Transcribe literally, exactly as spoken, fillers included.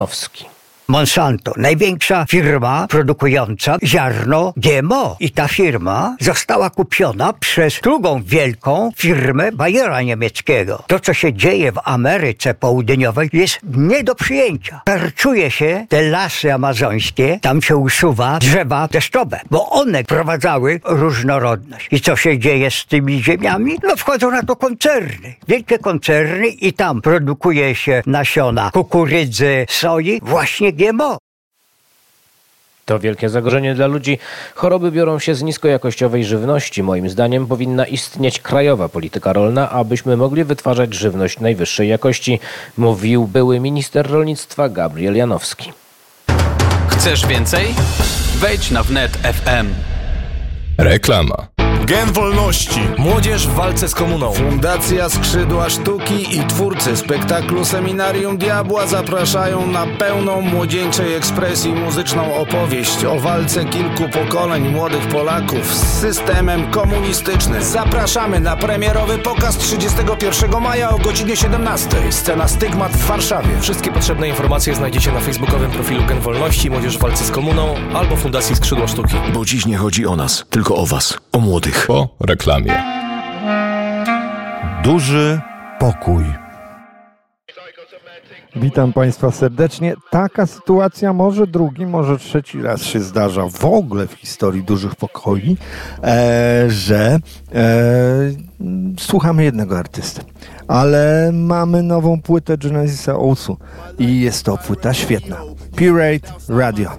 Owski. Monsanto, największa firma produkująca ziarno G M O. I ta firma została kupiona przez drugą wielką firmę Bayera niemieckiego. To, co się dzieje w Ameryce Południowej, jest nie do przyjęcia. Karczuje się te lasy amazońskie, tam się usuwa drzewa deszczowe, bo one wprowadzały różnorodność. I co się dzieje z tymi ziemiami? No wchodzą na to koncerny. Wielkie koncerny i tam produkuje się nasiona kukurydzy, soi, właśnie G M O. To wielkie zagrożenie dla ludzi. Choroby biorą się z niskojakościowej żywności. Moim zdaniem powinna istnieć krajowa polityka rolna, abyśmy mogli wytwarzać żywność najwyższej jakości, mówił były minister rolnictwa Gabriel Janowski. Chcesz więcej? Wejdź na wnet kropka f m. Reklama. Gen Wolności. Młodzież w walce z komuną. Fundacja Skrzydła Sztuki i twórcy spektaklu Seminarium Diabła zapraszają na pełną młodzieńczej ekspresji muzyczną opowieść o walce kilku pokoleń młodych Polaków z systemem komunistycznym. Zapraszamy na premierowy pokaz trzydziestego pierwszego maja o godzinie siedemnastej. Scena Stygmat w Warszawie. Wszystkie potrzebne informacje znajdziecie na facebookowym profilu Gen Wolności, Młodzież w walce z komuną albo Fundacji Skrzydła Sztuki. Bo dziś nie chodzi o nas, tylko o was, o młodych. Po reklamie. Duży pokój. Witam Państwa serdecznie. Taka sytuacja może drugi, może trzeci raz się zdarza w ogóle w historii dużych pokoi, e, że e, słuchamy jednego artysty. Ale mamy nową płytę Genesisa Osu i jest to płyta świetna. Pirate Radio.